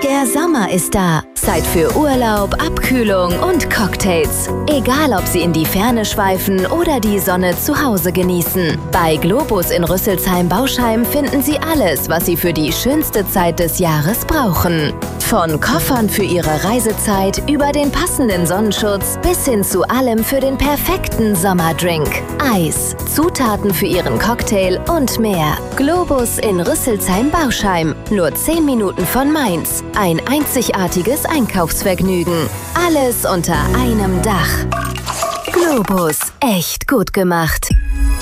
Der Sommer ist da. Zeit für Urlaub, Abkühlung und Cocktails. Egal, ob Sie in die Ferne schweifen oder die Sonne zu Hause genießen. Bei Globus in Rüsselsheim-Bauschheim finden Sie alles, was Sie für die schönste Zeit des Jahres brauchen. Von Koffern für Ihre Reisezeit über den passenden Sonnenschutz bis hin zu allem für den perfekten Sommerdrink. Eis, Zutaten für Ihren Cocktail und mehr. Globus in Rüsselsheim-Bauschheim. Nur 10 Minuten von Mainz. Ein einzigartiges Einkaufsvergnügen. Alles unter einem Dach. Globus. Echt gut gemacht.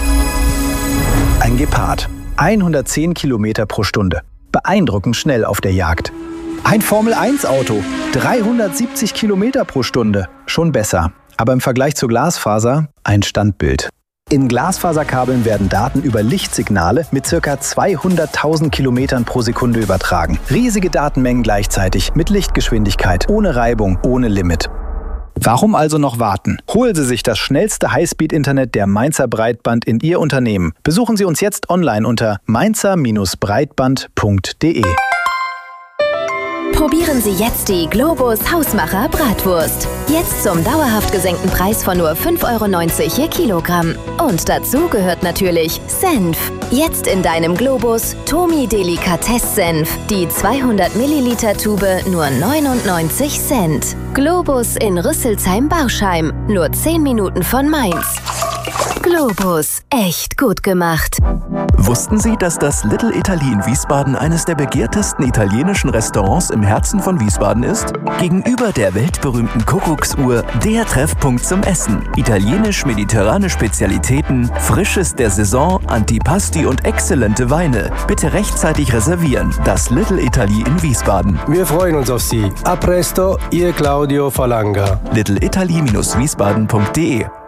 Ein Gepard. 110 Kilometer pro Stunde. Beeindruckend schnell auf der Jagd. Ein Formel-1-Auto. 370 Kilometer pro Stunde. Schon besser. Aber im Vergleich zur Glasfaser ein Standbild. In Glasfaserkabeln werden Daten über Lichtsignale mit ca. 200.000 Kilometern pro Sekunde übertragen. Riesige Datenmengen gleichzeitig, mit Lichtgeschwindigkeit, ohne Reibung, ohne Limit. Warum also noch warten? Holen Sie sich das schnellste Highspeed-Internet der Mainzer Breitband in Ihr Unternehmen. Besuchen Sie uns jetzt online unter mainzer-breitband.de. Probieren Sie jetzt die Globus Hausmacher Bratwurst. Jetzt zum dauerhaft gesenkten Preis von nur 5,90 € je Kilogramm. Und dazu gehört natürlich Senf. Jetzt in deinem Globus Tomi Delikatess-Senf. Die 200 Milliliter Tube nur 99 Cent. Globus in Rüsselsheim-Bauschheim. Nur 10 Minuten von Mainz. Globus. Echt gut gemacht. Wussten Sie, dass das Little Italy in Wiesbaden eines der begehrtesten italienischen Restaurants im Herzen von Wiesbaden ist? Gegenüber der weltberühmten Kuckucksuhr der Treffpunkt zum Essen. Italienisch-mediterrane Spezialitäten, Frisches der Saison, Antipasti und exzellente Weine. Bitte rechtzeitig reservieren. Das Little Italy in Wiesbaden. Wir freuen uns auf Sie. A presto, Ihr Claudio Falanga. littleitaly-wiesbaden.de